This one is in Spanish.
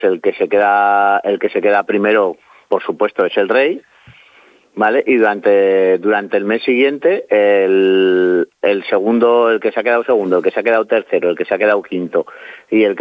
el que se queda primero, por supuesto, es el rey, ¿vale? Y durante el mes siguiente, el segundo, el que se ha quedado segundo, el que se ha quedado tercero, el que se ha quedado quinto y el que